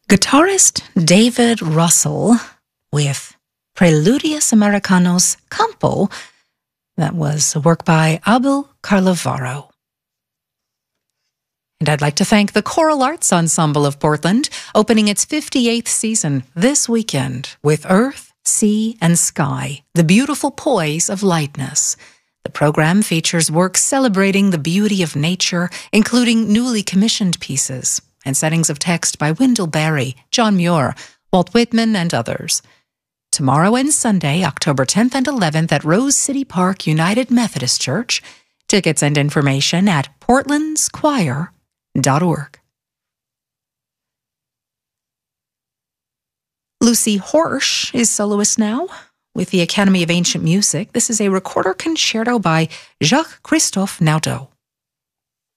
Guitarist David Russell with Preludius Americanos Campo. That was a work by Abel Carlavaro. And I'd like to thank the Choral Arts Ensemble of Portland, opening its 58th season this weekend with Earth, Sea, and Sky, the beautiful poise of lightness. The program features works celebrating the beauty of nature, including newly commissioned pieces and settings of text by Wendell Berry, John Muir, Walt Whitman, and others. Tomorrow and Sunday, October 10th and 11th at Rose City Park United Methodist Church. Tickets and information at portlandschoir.org. Lucy Horsch is soloist now with the Academy of Ancient Music. This is a recorder concerto by Jacques-Christophe Naudot.